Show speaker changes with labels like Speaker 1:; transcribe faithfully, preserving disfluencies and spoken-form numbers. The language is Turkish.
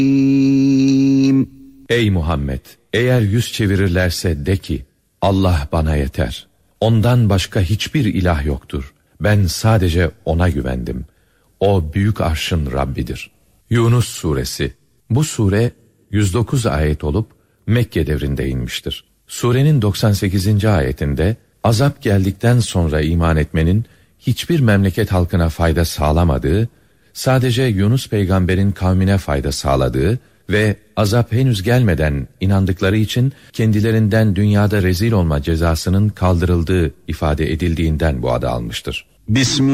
Speaker 1: Ey Muhammed! Eğer yüz çevirirlerse de ki, Allah bana yeter. Ondan başka hiçbir ilah yoktur. Ben sadece O'na güvendim. O büyük arşın Rabbidir. Yunus Suresi. Bu sure yüz dokuz ayet olup Mekke devrinde inmiştir. Surenin doksan sekizinci ayetinde azap geldikten sonra iman etmenin hiçbir memleket halkına fayda sağlamadığı, sadece Yunus peygamberin kavmine fayda sağladığı ve azap henüz gelmeden inandıkları için kendilerinden dünyada rezil olma cezasının kaldırıldığı ifade edildiğinden bu adı almıştır.
Speaker 2: Bismillah.